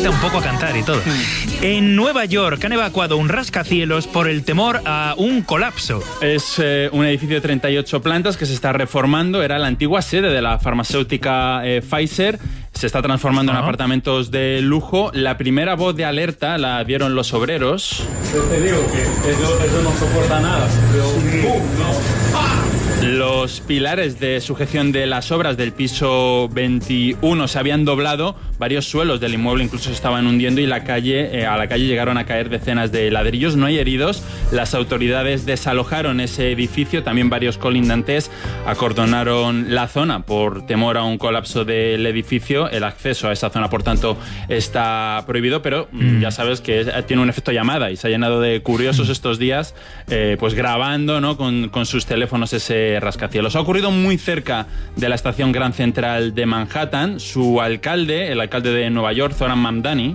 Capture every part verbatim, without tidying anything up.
invita un poco a cantar y todo. En Nueva York han evacuado un rascacielos por el temor a un colapso. Es eh, un edificio de treinta y ocho plantas que se está reformando. Era la antigua sede de la farmacéutica eh, Pfizer. Se está transformando uh-huh. en apartamentos de lujo. La primera voz de alerta la dieron los obreros. Yo te digo que eso, eso no soporta nada. Pero, ¡pum! ¡No! ¡Ah! Los pilares de sujeción de las obras del piso veintiuno se habían doblado, varios suelos del inmueble incluso se estaban hundiendo y la calle, eh, a la calle llegaron a caer decenas de ladrillos. No hay heridos, las autoridades desalojaron ese edificio, también varios colindantes acordonaron la zona por temor a un colapso del edificio. El acceso a esa zona, por tanto, está prohibido, pero mm. ya sabes que tiene un efecto llamada y se ha llenado de curiosos estos días, eh, pues grabando, ¿no?, con, con sus teléfonos ese rascacielos. Ha ocurrido muy cerca de la estación Grand Central de Manhattan. Su alcalde, el alcalde de Nueva York, Zoran Mamdani,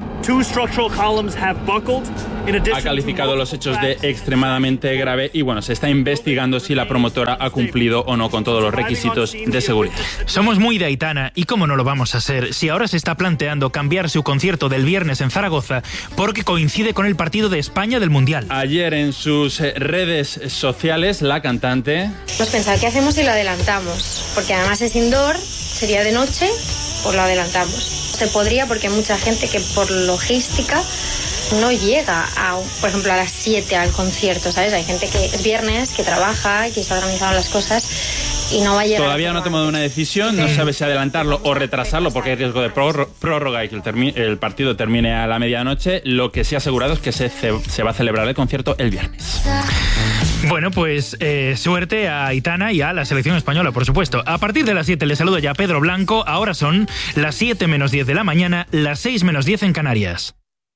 ha calificado los hechos de extremadamente grave y bueno, se está investigando si la promotora ha cumplido o no con todos los requisitos de seguridad. Somos muy de Aitana y cómo no lo vamos a ser si ahora se está planteando cambiar su concierto del viernes en Zaragoza porque coincide con el partido de España del Mundial. Ayer en sus redes sociales la cantante... Pues pensar qué hacemos si lo adelantamos, porque además es indoor, sería de noche, pues lo adelantamos. Se podría porque hay mucha gente que por logística no llega, a, por ejemplo, a las siete al concierto, ¿sabes? Hay gente que es viernes, que trabaja, que está organizando las cosas y no va a llegar. Todavía no ha tomado una decisión, no sabe si adelantarlo o retrasarlo porque hay riesgo de prórroga y que el, termi- el partido termine a la medianoche. Lo que sí ha asegurado es que se, se va a celebrar el concierto el viernes. Bueno, pues eh, suerte a Aitana y a la selección española, por supuesto. A partir de las siete le saluda ya Pedro Blanco. Ahora son las siete menos diez de la mañana, las seis menos diez en Canarias.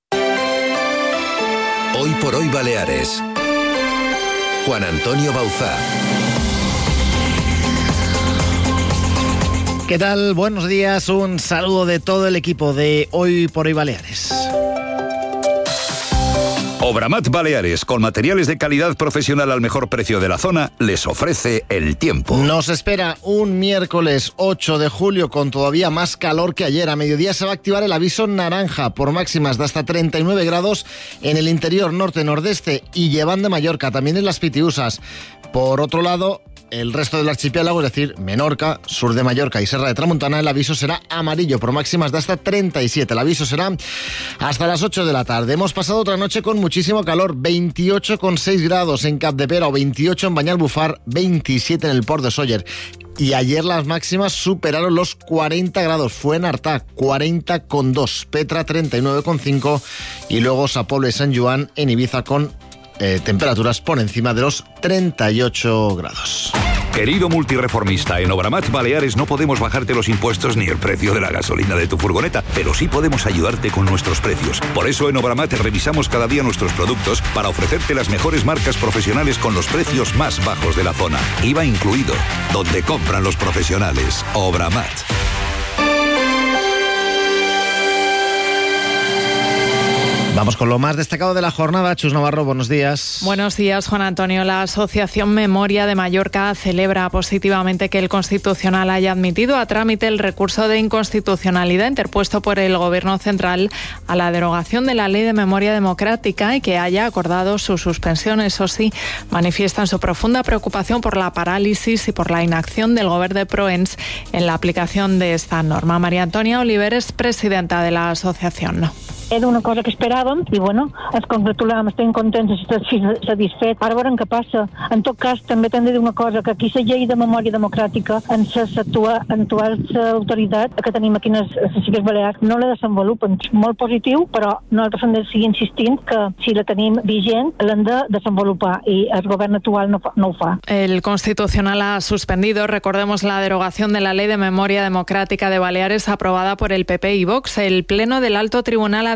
Hoy por hoy Baleares. Juan Antonio Bauzá. ¿Qué tal? Buenos días. Un saludo de todo el equipo de Hoy por hoy Baleares. Obramat Baleares, con materiales de calidad profesional al mejor precio de la zona, les ofrece el tiempo. Nos espera un miércoles ocho de julio con todavía más calor que ayer. A mediodía se va a activar el aviso naranja por máximas de hasta treinta y nueve grados en el interior norte-nordeste y llevan de Mallorca, también en las Pitiusas. Por otro lado, el resto del archipiélago, es decir, Menorca, sur de Mallorca y Serra de Tramuntana, el aviso será amarillo por máximas de hasta treinta y siete. El aviso será hasta las ocho de la tarde. Hemos pasado otra noche con muchísimo calor, veintiocho coma seis grados en Capdepera o veintiocho en Banyalbufar, veintisiete en el Port de Sóller. Y ayer las máximas superaron los cuarenta grados. Fue en Artà, cuarenta coma dos, Petra treinta y nueve coma cinco y luego Sa Pobla y Sant Joan en Ibiza con Eh, temperaturas por encima de los treinta y ocho grados. Querido multireformista, en Obramat Baleares no podemos bajarte los impuestos ni el precio de la gasolina de tu furgoneta, pero sí podemos ayudarte con nuestros precios. Por eso en Obramat revisamos cada día nuestros productos para ofrecerte las mejores marcas profesionales con los precios más bajos de la zona. I V A incluido, donde compran los profesionales. Obramat. Vamos con lo más destacado de la jornada. Chus Navarro, buenos días. Buenos días, Juan Antonio. La Asociación Memoria de Mallorca celebra positivamente que el Constitucional haya admitido a trámite el recurso de inconstitucionalidad interpuesto por el Gobierno central a la derogación de la Ley de Memoria Democrática y que haya acordado su suspensión. Eso sí, manifiestan su profunda preocupación por la parálisis y por la inacción del Govern de Proens en la aplicación de esta norma. María Antonia Oliver es presidenta de la asociación. Era una cosa que esperàvem i, bueno, ens congratulàvem, estem contents, estem satisfets. Ara veurem què passa. En tot cas, també t'hem de dir una cosa, que aquí la llei de memòria democràtica en les actuals autoritats que tenim aquí en les Illes Balears no la desenvolupen. Molt positiu, però nosaltres hem de seguir insistint que si la tenim vigent l'hem de desenvolupar i el govern actual no, no ho fa. El Constitucional ha suspendido, recordemos, la derogación de la Ley de Memoria Democrática de Baleares aprobada por el P P y Vox. El Pleno del Alto Tribunal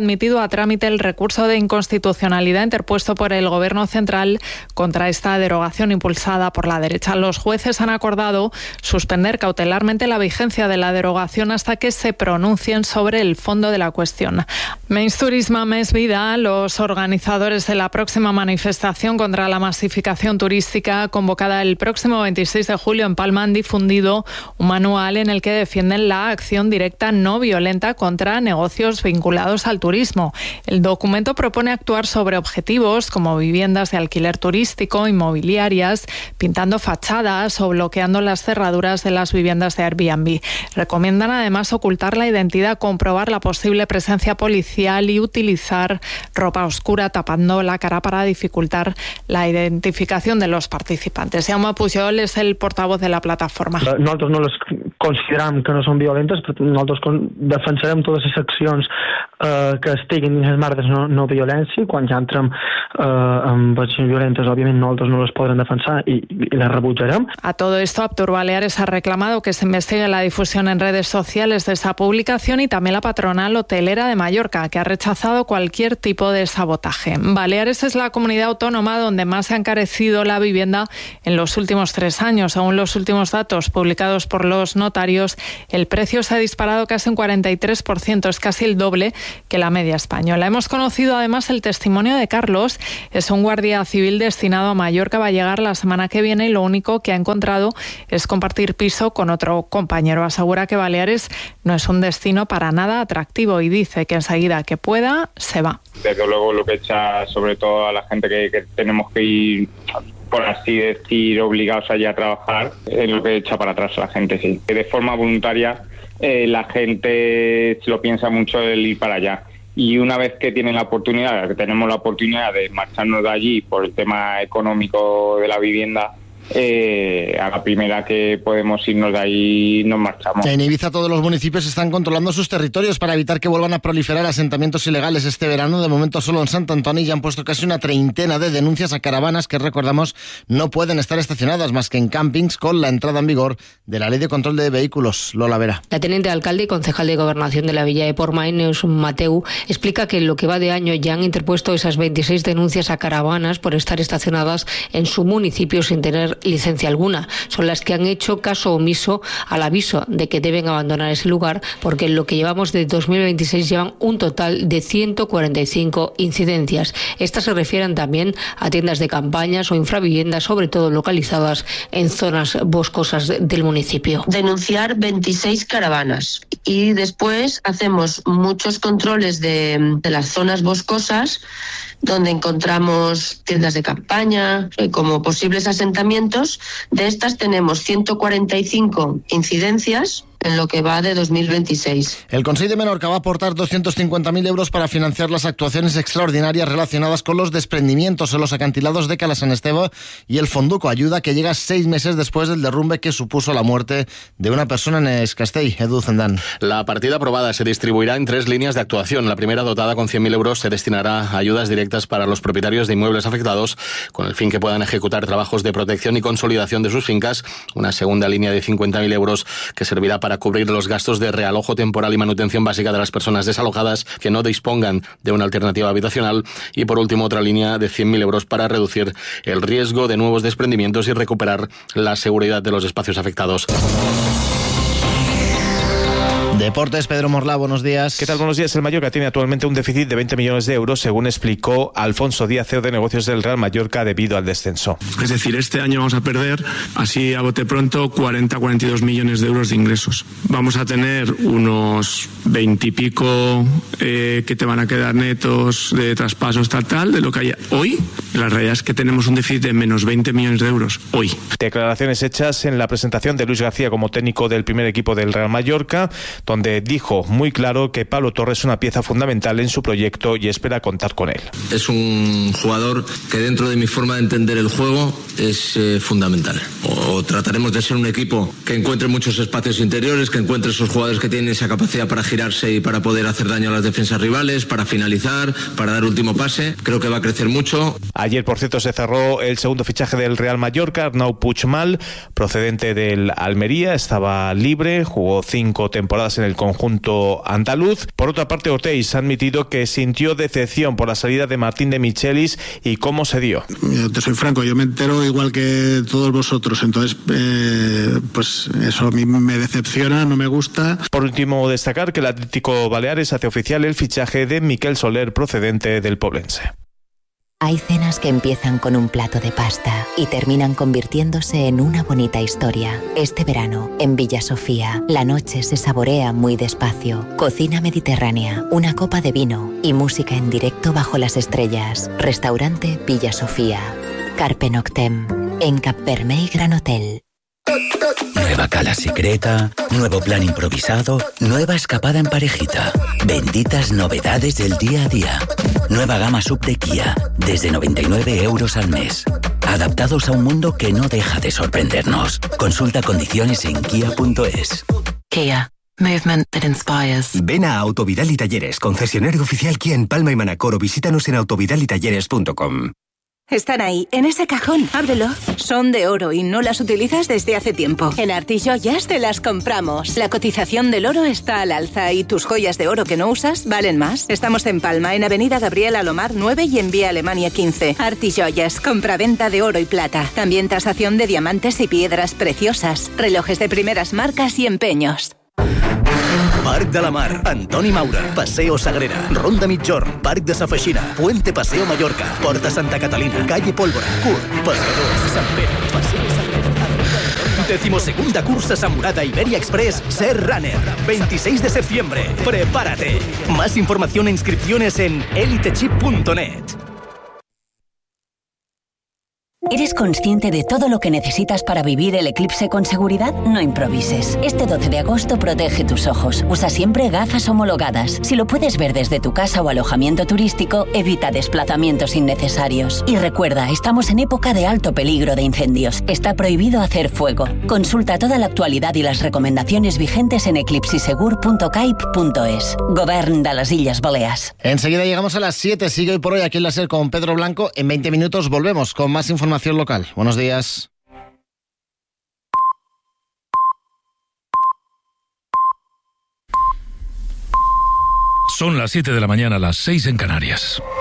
admitido a trámite el recurso de inconstitucionalidad interpuesto por el Gobierno central contra esta derogación impulsada por la derecha. Los jueces han acordado suspender cautelarmente la vigencia de la derogación hasta que se pronuncien sobre el fondo de la cuestión. Més Turisme, Més Vida, los organizadores de la próxima manifestación contra la masificación turística convocada el próximo veintiséis de julio en Palma han difundido un manual en el que defienden la acción directa no violenta contra negocios vinculados al turismo. El documento propone actuar sobre objetivos como viviendas de alquiler turístico, inmobiliarias, pintando fachadas o bloqueando las cerraduras de las viviendas de Airbnb. Recomiendan además ocultar la identidad, comprobar la posible presencia policial y utilizar ropa oscura tapando la cara para dificultar la identificación de los participantes. Jaume Pujol es el portavoz de la plataforma. Nosaltres no les consideram que no són violentes, però nosaltres defensarem totes les accions eh, que estiguin dins el marc de no, no violència. Quan ja entrem eh, amb accions violentes, òbviament nosaltres no les podrem defensar i, i les rebutjarem. A todo esto, Aptur Baleares ha reclamado que se investigue la difusión en redes sociales de esa publicación y también la patronal hotelera de Mallorca, que ha rechazado cualquier tipo de sabotaje. Baleares es la comunidad autónoma donde más se ha encarecido la vivienda en los últimos tres años. Según los últimos datos publicados por los notarios, el precio se ha disparado casi un cuarenta y tres por ciento, es casi el doble que la media española. Hemos conocido además el testimonio de Carlos, es un guardia civil destinado a Mallorca, va a llegar la semana que viene y lo único que ha encontrado es compartir piso con otro compañero. Asegura que Baleares no es un destino para nada atractivo y dice que enseguida que pueda, se va. Desde luego lo que echa sobre todo a la gente que, que tenemos que ir, por así decir, obligados allí a trabajar, es lo que echa para atrás a la gente, sí. De forma voluntaria eh, la gente se lo piensa mucho el ir para allá. Y una vez que tienen la oportunidad, que tenemos la oportunidad de marcharnos de allí por el tema económico de la vivienda, Eh, a la primera que podemos irnos de ahí nos marchamos. En Ibiza todos los municipios están controlando sus territorios para evitar que vuelvan a proliferar asentamientos ilegales este verano. De momento solo en Sant Antoni ya han puesto casi una treintena de denuncias a caravanas que, recordamos, no pueden estar estacionadas más que en campings con la entrada en vigor de la Ley de Control de Vehículos. Lola Vera. La teniente alcalde y concejal de Gobernación de la Villa de Portmany, Neus Mateu, explica que en lo que va de año ya han interpuesto esas veintiséis denuncias a caravanas por estar estacionadas en su municipio sin tener licencia alguna. Son las que han hecho caso omiso al aviso de que deben abandonar ese lugar, porque en lo que llevamos de dos mil veintiséis llevan un total de ciento cuarenta y cinco incidencias. Estas se refieren también a tiendas de campañas o infraviviendas, sobre todo localizadas en zonas boscosas del municipio. Denunciar veintiséis caravanas y después hacemos muchos controles de, de las zonas boscosas donde encontramos tiendas de campaña eh, como posibles asentamientos. De estas tenemos ciento cuarenta y cinco incidencias en lo que va de dos mil veintiséis. El Consell de Menorca va a aportar doscientos cincuenta mil euros para financiar las actuaciones extraordinarias relacionadas con los desprendimientos en los acantilados de Cala Sant Esteve y el Fonduco, ayuda que llega seis meses después del derrumbe que supuso la muerte de una persona en Es Castell. Edu Zendán. La partida aprobada se distribuirá en tres líneas de actuación. La primera, dotada con cien mil euros, se destinará a ayudas directas para los propietarios de inmuebles afectados, con el fin que puedan ejecutar trabajos de protección y consolidación de sus fincas. Una segunda línea de cincuenta mil euros que servirá para cubrir los gastos de realojo temporal y manutención básica de las personas desalojadas que no dispongan de una alternativa habitacional. Y por último, otra línea de cien mil euros para reducir el riesgo de nuevos desprendimientos y recuperar la seguridad de los espacios afectados. Deportes, Pedro Morla, buenos días. ¿Qué tal? Buenos días. El Mallorca tiene actualmente un déficit de veinte millones de euros, según explicó Alfonso Díaz, C E O de negocios del Real Mallorca, debido al descenso. Es decir, este año vamos a perder, así a bote pronto, cuarenta a cuarenta y dos millones de euros de ingresos. Vamos a tener unos veinte y pico eh, que te van a quedar netos de traspasos tal tal, de lo que hay hoy. La realidad es que tenemos un déficit de menos veinte millones de euros hoy. Declaraciones hechas en la presentación de Luis García como técnico del primer equipo del Real Mallorca, donde dijo muy claro que Pablo Torre es una pieza fundamental en su proyecto y espera contar con él. Es un jugador que dentro de mi forma de entender el juego es eh, fundamental. O, o trataremos de ser un equipo que encuentre muchos espacios interiores, que encuentre esos jugadores que tienen esa capacidad para girarse y para poder hacer daño a las defensas rivales, para finalizar, para dar último pase. Creo que va a crecer mucho. Ayer, por cierto, se cerró el segundo fichaje del Real Mallorca. Arnau Puigmal, procedente del Almería, estaba libre, jugó cinco temporadas en el conjunto andaluz. Por otra parte, Ortiz ha admitido que sintió decepción por la salida de Martín de Michelis y cómo se dio. Yo te soy franco, yo me entero igual que todos vosotros, entonces eh, pues eso a mí me decepciona, no me gusta. Por último, destacar que el Atlético Baleares hace oficial el fichaje de Miquel Soler procedente del Poblense. Hay cenas que empiezan con un plato de pasta y terminan convirtiéndose en una bonita historia. Este verano, en Villa Sofía, la noche se saborea muy despacio. Cocina mediterránea, una copa de vino y música en directo bajo las estrellas. Restaurante Villa Sofía. Carpe Noctem, en Cap Vermell Gran Hotel. Nueva cala secreta, nuevo plan improvisado, nueva escapada en parejita. Benditas novedades del día a día. Nueva gama sub de Kia, desde noventa y nueve euros al mes. Adaptados a un mundo que no deja de sorprendernos. Consulta condiciones en kia punto es. Kia. Movement that inspires. Ven a Autovidal y Talleres, concesionario oficial Kia en Palma y Manacor, o visítanos en autovidal y talleres punto com. Están ahí, en ese cajón. Ábrelo. Son de oro y no las utilizas desde hace tiempo. En Artijoyas te las compramos. La cotización del oro está al alza y tus joyas de oro que no usas valen más. Estamos en Palma, en Avenida Gabriel Alomar nueve y en Vía Alemania quince. Artijoyas, compraventa de oro y plata. También tasación de diamantes y piedras preciosas. Relojes de primeras marcas y empeños. Parc de la Mar, Antoni Maura, Paseo Sagrera, Ronda Migjorn, Parc de Sa Feixina, Puente Paseo Mallorca, Porta Santa Catalina, Calle Pólvora, Curt, Pescadors, Sant Pere, Paseo Sagrera. Decimosegunda cursa Samurada Iberia Express Ser Runner, veintiséis de septiembre. Prepárate. Más información e inscripciones en elitechip punto net. ¿Eres consciente de todo lo que necesitas para vivir el eclipse con seguridad? No improvises. Este doce de agosto protege tus ojos. Usa siempre gafas homologadas. Si lo puedes ver desde tu casa o alojamiento turístico, evita desplazamientos innecesarios. Y recuerda, estamos en época de alto peligro de incendios. Está prohibido hacer fuego. Consulta toda la actualidad y las recomendaciones vigentes en eclipsisegur punto caip punto es. Govern de las Illes Balears. Enseguida llegamos a las siete. Sigue hoy por hoy aquí en la SER con Pedro Blanco. En veinte minutos volvemos con más información local. Buenos días. Son las siete de la mañana, las seis en Canarias.